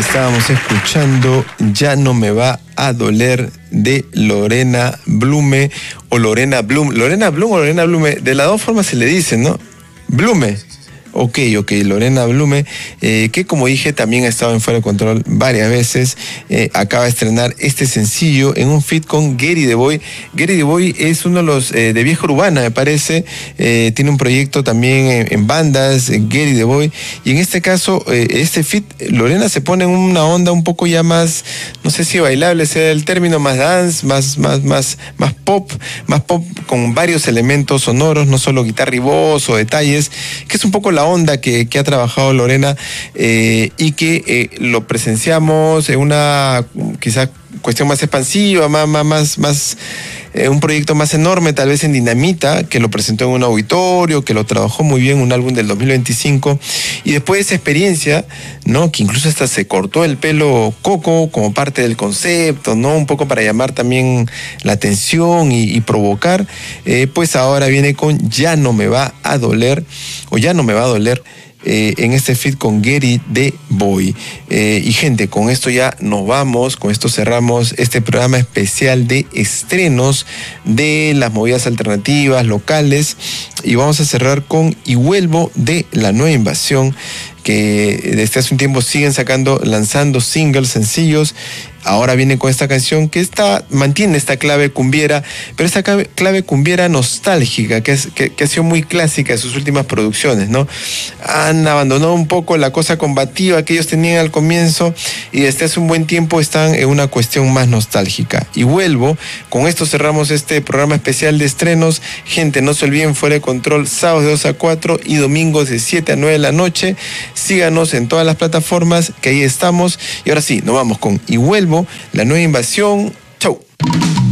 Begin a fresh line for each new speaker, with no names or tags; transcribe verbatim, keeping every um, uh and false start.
Estábamos escuchando Ya no me va a doler de Lorena Blume o Lorena Blum. Lorena Blum o Lorena Blume, de las dos formas se le dice, ¿no? Blume. Ok, ok, Lorena Blume, eh, que como dije también ha estado en Fuera de Control varias veces, eh, acaba de estrenar este sencillo en un feat con Gary The Boy. Gary The Boy es uno de los eh, de Vieja Urbana, me parece, eh, tiene un proyecto también en, en bandas, en Gary The Boy, y en este caso, eh, este feat, Lorena se pone en una onda un poco ya más, no sé si bailable sea el término, más dance, más, más, más, más pop, más pop con varios elementos sonoros, no solo guitarra y voz o detalles, que es un poco la onda que, que ha trabajado Lorena eh, y que eh, lo presenciamos en una quizá cuestión más expansiva, más, más, más, más eh, un proyecto más enorme, tal vez en Dinamita, que lo presentó en un auditorio, que lo trabajó muy bien, un álbum del dos mil veinticinco, y después de esa experiencia, ¿no? Que incluso hasta se cortó el pelo coco como parte del concepto, ¿no? Un poco para llamar también la atención y, y provocar, eh, pues ahora viene con Ya no me va a doler, o Ya no me va a doler, Eh, en este feat con Gary The Boy. Eh, y gente, con esto ya nos vamos, con esto cerramos este programa especial de estrenos de las movidas alternativas locales, y vamos a cerrar con Y Vuelvo de La Nueva Invasión, que desde hace un tiempo siguen sacando, lanzando singles, sencillos. Ahora viene con esta canción que está, mantiene esta clave cumbiera, pero esta clave, clave cumbiera nostálgica, que, es, que, que ha sido muy clásica de sus últimas producciones, ¿no? Han abandonado un poco la cosa combativa que ellos tenían al comienzo, y desde hace un buen tiempo están en una cuestión más nostálgica. Y Vuelvo, con esto cerramos este programa especial de estrenos. Gente, no se olviden, Fuera de Control, sábados de dos a cuatro y domingos de siete a nueve de la noche. Síganos en todas las plataformas, que ahí estamos. Y ahora sí, nos vamos con Y Vuelvo, La Nueva Invasión. Chau.